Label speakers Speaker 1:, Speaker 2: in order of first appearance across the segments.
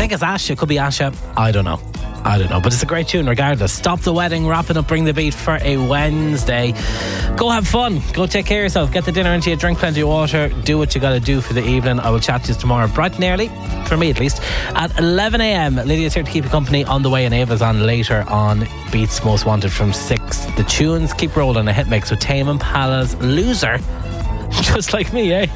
Speaker 1: think it's Asha. It could be Asha. I don't know. But it's a great tune regardless. Stop the Wedding, wrapping up Bring the Beat for a Wednesday. Go have fun. Go take care of yourself. Get the dinner into you. Drink plenty of water. Do what you got to do for the evening. I will chat to you tomorrow bright and early, for me at least, at 11 a.m. Lydia's here to keep you company on the way, and Ava's on later on Beats Most Wanted from 6. The tunes keep rolling. A hit mix with Tame Impala's Loser. Just like me, eh?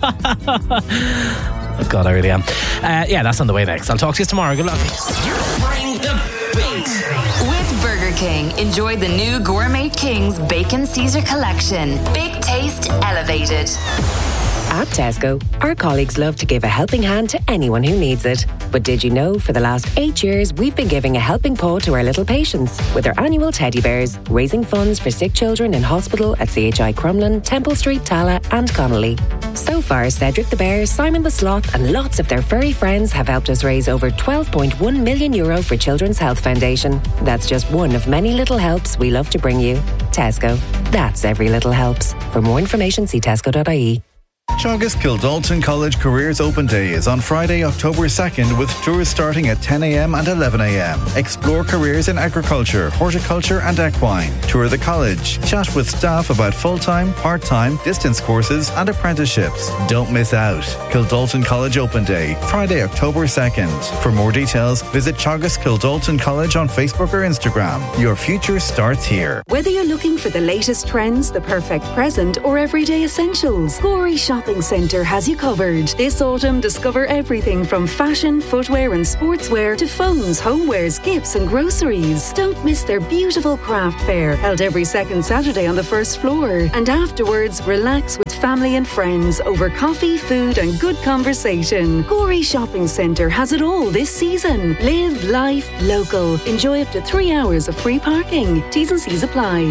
Speaker 1: Oh God, I really am. Yeah, that's on the way next. I'll talk to you tomorrow. Good luck.
Speaker 2: Bring the Beat. With Burger King, enjoy the new Gourmet King's Bacon Caesar collection. Big taste elevated.
Speaker 3: At Tesco, our colleagues love to give a helping hand to anyone who needs it. But did you know for the last 8 years we've been giving a helping paw to our little patients with our annual teddy bears, raising funds for sick children in hospital at CHI Crumlin, Temple Street, Tala and Connolly. So far, Cedric the Bear, Simon the Sloth and lots of their furry friends have helped us raise over €12.1 million for Children's Health Foundation. That's just one of many little helps we love to bring you. Tesco. That's every little helps. For more information, see tesco.ie.
Speaker 4: Teagasc Kildalton College Careers Open Day is on Friday, October 2nd, with tours starting at 10 a.m. and 11 a.m. Explore careers in agriculture, horticulture and equine. Tour the college. Chat with staff about full-time, part-time, distance courses and apprenticeships. Don't miss out. Kildalton College Open Day, Friday, October 2nd. For more details, visit Teagasc Kildalton College on Facebook or Instagram. Your future starts here.
Speaker 5: Whether you're looking for the latest trends, the perfect present or everyday essentials, Gorey Shopping Centre has you covered. This autumn, discover everything from fashion, footwear and sportswear to phones, homewares, gifts and groceries. Don't miss their beautiful craft fair, held every second Saturday on the first floor. And afterwards, relax with family and friends over coffee, food and good conversation. Gorey Shopping Centre has it all this season. Live life local. Enjoy up to 3 hours of free parking. T's and C's apply.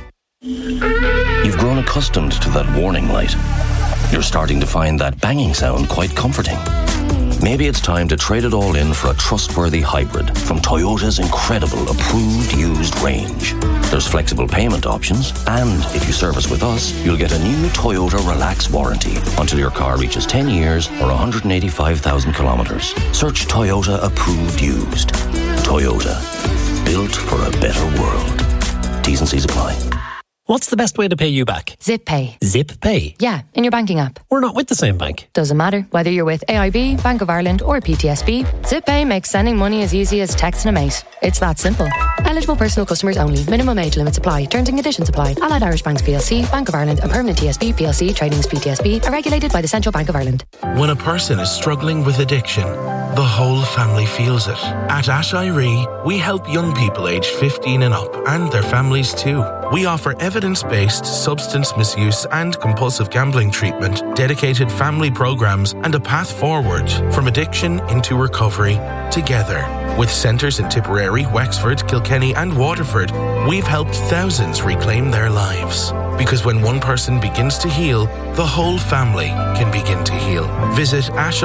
Speaker 6: You've grown accustomed to that warning light. You're starting to find that banging sound quite comforting. Maybe it's time to trade it all in for a trustworthy hybrid from Toyota's incredible approved used range. There's flexible payment options, and if you service with us, you'll get a new Toyota Relax warranty until your car reaches 10 years or 185,000 kilometres. Search Toyota approved used. Toyota, built for a better world. T's and C's apply.
Speaker 7: What's the best way to pay you back?
Speaker 8: Zip Pay.
Speaker 7: Zip Pay?
Speaker 8: Yeah, in your banking app.
Speaker 7: We're not with the same bank.
Speaker 8: Doesn't matter. Whether you're with AIB, Bank of Ireland or PTSB, Zip Pay makes sending money as easy as texting a mate. It's that simple. Eligible personal customers only. Minimum age limits apply. Terms and conditions apply. Allied Irish Banks PLC, Bank of Ireland and Permanent TSB PLC Tradings PTSB are regulated by the Central Bank of Ireland.
Speaker 9: When a person is struggling with addiction, the whole family feels it. At Ashiree, we help young people aged 15 and up and their families too. We offer evidence-based substance misuse and compulsive gambling treatment, dedicated family programs and a path forward from addiction into recovery together. With centres in Tipperary, Wexford, Kilkenny and Waterford, we've helped thousands reclaim their lives. Because when one person begins to heal, the whole family can begin to heal. Visit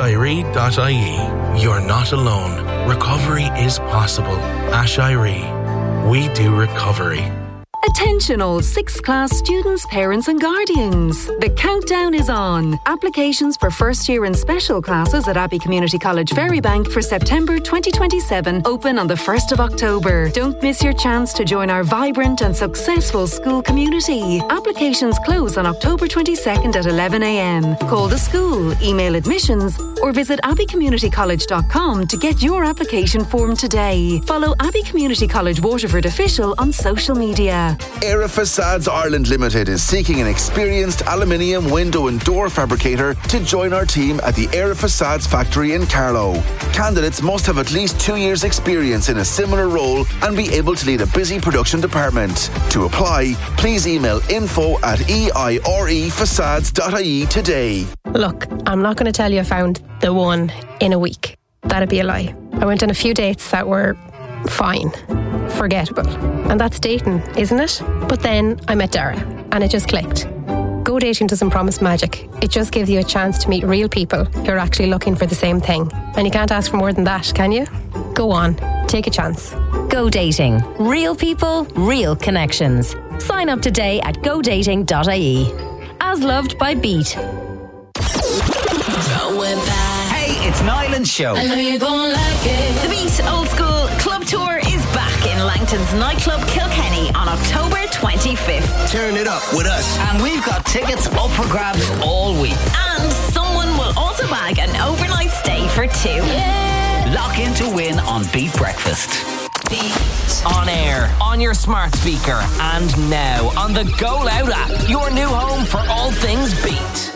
Speaker 9: ashiree.ie. You're not alone. Recovery is possible. Ashiree. We do recovery.
Speaker 5: Attention all 6th class students, parents and guardians. The countdown is on. Applications for first year and special classes at Abbey Community College Ferrybank for September 2027 open on the 1st of October. Don't miss your chance to join our vibrant and successful school community. Applications close on October 22nd at 11 a.m. Call the school, email admissions or visit abbeycommunitycollege.com to get your application form today. Follow Abbey Community College Waterford Official on social media.
Speaker 10: Era Facades Ireland Limited is seeking an experienced aluminium window and door fabricator to join our team at the Era Facades factory in Carlow. Candidates must have at least 2 years' experience in a similar role and be able to lead a busy production department. To apply, please email info@eirefacades.ie today.
Speaker 11: Look, I'm not going to tell you I found the one in a week. That'd be a lie. I went on a few dates that were fine, forgettable. And that's dating, isn't it? But then I met Dara and it just clicked. Go dating doesn't promise magic. It just gives you a chance to meet real people who are actually looking for the same thing. And you can't ask for more than that, can you? Go on, take a chance.
Speaker 12: Go dating. Real people, real connections. Sign up today at godating.ie. As loved by Beat.
Speaker 2: Hey, it's
Speaker 13: Nyland Show.
Speaker 14: I know you're gonna like it.
Speaker 12: The Beat Old School Club Tour is back in Langton's nightclub Kilkenny on October 25th.
Speaker 13: Turn it up with us. And we've got tickets up for grabs all week.
Speaker 12: And someone will also bag an overnight stay for two.
Speaker 14: Yeah.
Speaker 13: Lock in to win on Beat Breakfast.
Speaker 14: Beat.
Speaker 15: On air, on your smart speaker, and now on the Go Loud app, your new home for all things Beat.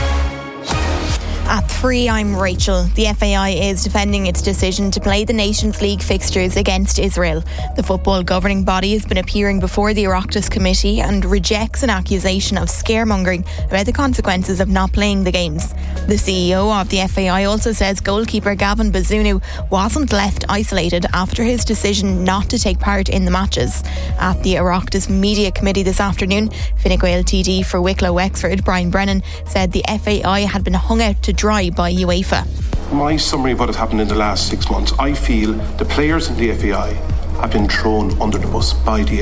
Speaker 16: At 3, I'm Rachel. The FAI is defending its decision to play the Nations League fixtures against Israel. The football governing body has been appearing before the Oireachtas committee and rejects an accusation of scaremongering about the consequences of not playing the games. The CEO of the FAI also says goalkeeper Gavin Bazunu wasn't left isolated after his decision not to take part in the matches. At the Oireachtas media committee this afternoon, Fine Gael TD for Wicklow Wexford, Brian Brennan, said the FAI had been hung out to dry by UEFA.
Speaker 17: My summary of what has happened in the last 6 months, I feel the players in the FAI have been thrown under the bus by the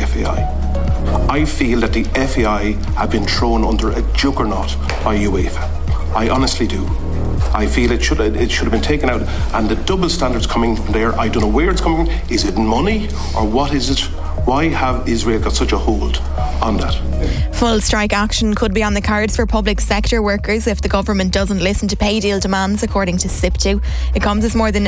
Speaker 17: FAI. I feel that the FAI have been thrown under a juggernaut by UEFA. I honestly do. I feel it should have been taken out, and the double standards coming from there, I don't know where it's coming from. Is it money or what is it? Why have Israel got such a hold on that?
Speaker 16: Full strike action could be on the cards for public sector workers if the government doesn't listen to pay deal demands, according to SIPTU. It comes as more than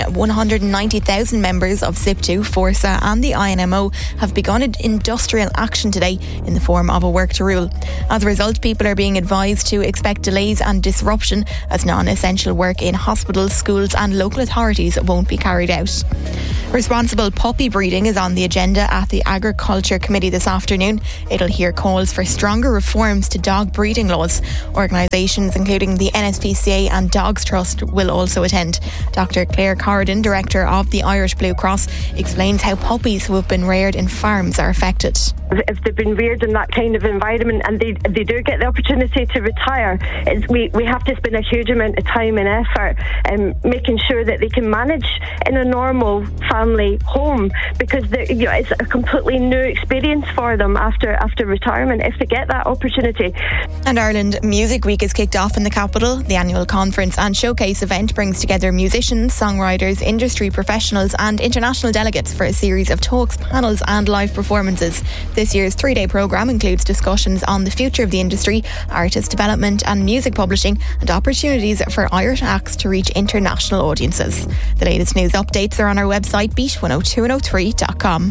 Speaker 16: 190,000 members of SIPTU, Forsa and the INMO have begun industrial action today in the form of a work to rule. As a result, people are being advised to expect delays and disruption as non-essential work in hospitals, schools and local authorities won't be carried out. Responsible puppy breeding is on the agenda at the Agriculture Committee this afternoon. It'll hear calls for stronger reforms to dog breeding laws. Organisations including the NSPCA and Dogs Trust will also attend. Dr. Claire Corridon, Director of the Irish Blue Cross, explains how puppies who have been reared in farms are affected.
Speaker 18: If they've been reared in that kind of environment and they do get the opportunity to retire, we have to spend a huge amount of time and effort making sure that they can manage in a normal family home, because it's a completely new experience for them after retirement if they get that opportunity.
Speaker 16: And Ireland Music Week is kicked off in the capital. The annual conference and showcase event brings together musicians, songwriters, industry professionals and international delegates for a series of talks, panels and live performances. This year's 3-day programme includes discussions on the future of the industry, artist development and music publishing, and opportunities for Irish acts to reach international audiences. The latest news updates are on our website, beat102103.com.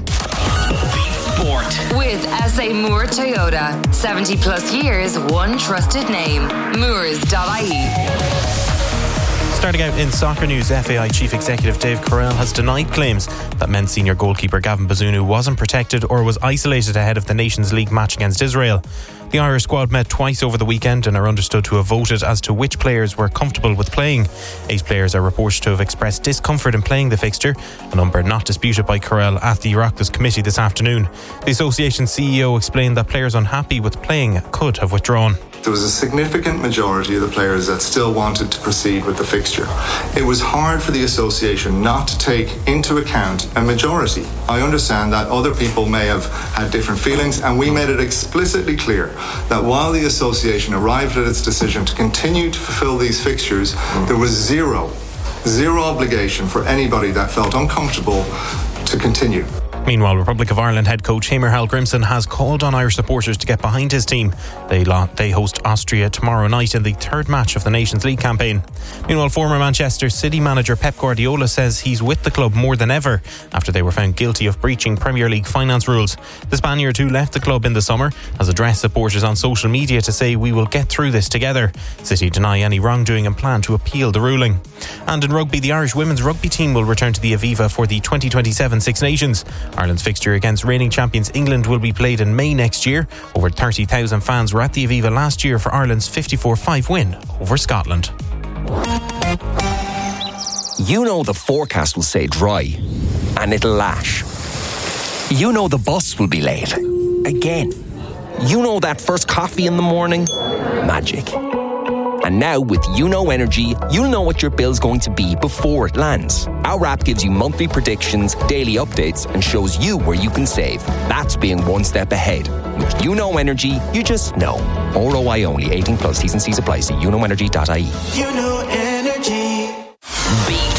Speaker 2: Sport. With SA Moore Toyota. 70 plus years, one trusted name. Moores.ie.
Speaker 19: Starting out in soccer news, FAI Chief Executive Dave Carrell has denied claims that men's senior goalkeeper Gavin Bazunu wasn't protected or was isolated ahead of the Nations League match against Israel. The Irish squad met twice over the weekend and are understood to have voted as to which players were comfortable with playing. 8 players are reported to have expressed discomfort in playing the fixture, a number not disputed by Carrell at the Oireachtas committee this afternoon. The association's CEO explained that players unhappy with playing could have withdrawn.
Speaker 20: There was a significant majority of the players that still wanted to proceed with the fixture. It was hard for the association not to take into account a majority. I understand that other people may have had different feelings, and we made it explicitly clear that while the association arrived at its decision to continue to fulfil these fixtures, there was zero obligation for anybody that felt uncomfortable to continue.
Speaker 19: Meanwhile, Republic of Ireland head coach Heimir Hallgrimsson has called on Irish supporters to get behind his team. They host Austria tomorrow night in the third match of the Nations League campaign. Meanwhile, former Manchester City manager Pep Guardiola says he's with the club more than ever after they were found guilty of breaching Premier League finance rules. The Spaniard, who left the club in the summer, has addressed supporters on social media to say, "We will get through this together." City deny any wrongdoing and plan to appeal the ruling. And in rugby, the Irish women's rugby team will return to the Aviva for the 2027 Six Nations. Ireland's fixture against reigning champions England will be played in May next year. Over 30,000 fans were at the Aviva last year for Ireland's 54-5 win over Scotland.
Speaker 21: You know the forecast will say dry, and it'll lash. You know the bus will be late. Again. You know that first coffee in the morning? Magic. And now with YouKnow Energy, you'll know what your bill's going to be before it lands. Our app gives you monthly predictions, daily updates, and shows you where you can save. That's being one step ahead. With YouKnow Energy, you just know. ROI only. 18 plus. T's and C's apply. See youknowenergy.ie.
Speaker 14: You know energy.
Speaker 13: Beat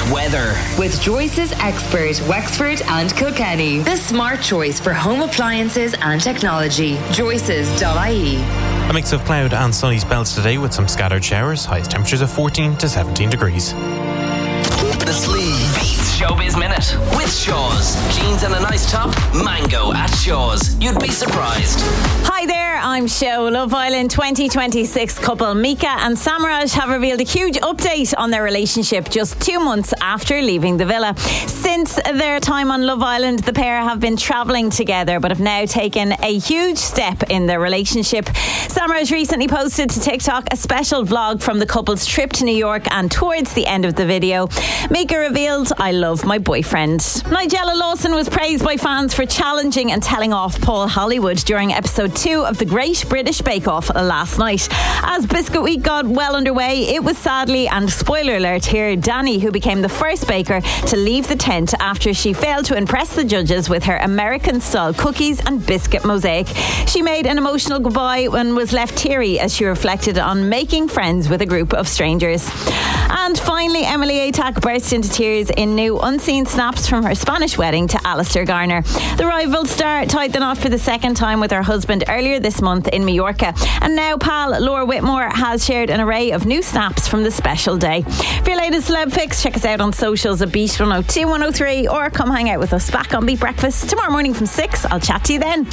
Speaker 15: weather.
Speaker 2: With Joyce's expert Wexford and Kilkenny, the smart choice for home appliances and technology. Joyce's.ie.
Speaker 19: A mix of cloud and sunny spells today with some scattered showers. Highest temperatures of 14 to 17 degrees.
Speaker 15: The Sleeve Beats Showbiz Minute with Shaw's. Jeans and a nice top, mango at Shaw's. You'd be surprised.
Speaker 12: Hi there, I'm Show. Love Island 2026 couple Mika and Samraj have revealed a huge update on their relationship just 2 months after leaving the villa. Since their time on Love Island, the pair have been travelling together but have now taken a huge step in their relationship. Samraj recently posted to TikTok a special vlog from the couple's trip to New York, and towards the end of the video, Mika revealed, "I love my boyfriend." Nigella Lawson was praised by fans for challenging and telling off Paul Hollywood during episode 2 of the Great British Bake Off last night. As Biscuit Week got well underway, it was sadly, and spoiler alert here, Dani who became the first baker to leave the tent after she failed to impress the judges with her American-style cookies and biscuit mosaic. She made an emotional goodbye and was left teary as she reflected on making friends with a group of strangers. And finally, Emily Atack burst into tears in new unseen snaps from her Spanish wedding to Alistair Garner. The rival star tied the knot for the second time with her husband earlier this month in Mallorca. And now pal Laura Whitmore has shared an array of new snaps from the special day. For your latest celeb fix, check us out on socials at Beat 102 103 or come hang out with us back on Beat Breakfast tomorrow morning from 6. I'll chat to you then.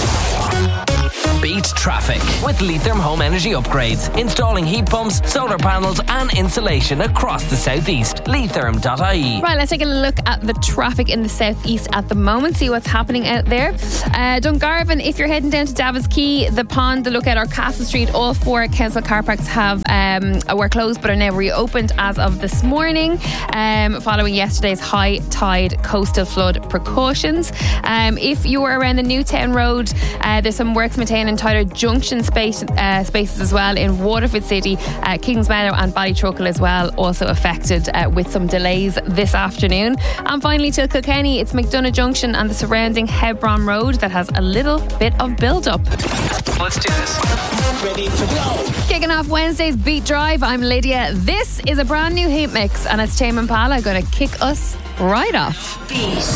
Speaker 15: Beat traffic with Leitrim Home Energy Upgrades. Installing heat pumps, solar panels and insulation across the southeast. Leitrim.ie.
Speaker 1: Right, let's take a look at the traffic in the southeast at the moment, see what's happening out there. Dungarvan, if you're heading down to Davis Quay, the Pond, the Lookout or Castle Street, all 4 council car parks were closed but are now reopened as of this morning, following yesterday's high tide coastal flood precautions. If you are around the Newtown Road, there's some works maintaining Tyler Junction spaces as well in Waterford City, Kingsmeadow and Ballytruckle as well, also affected with some delays this afternoon. And finally to Kilkenny, it's McDonough Junction and the surrounding Hebron Road that has a little bit of build-up.
Speaker 15: Let's do this. Ready to go.
Speaker 1: Kicking off Wednesday's Beat Drive, I'm Lydia. This is a brand new heat mix and it's Tame Impala going to kick us right off.
Speaker 2: Beat.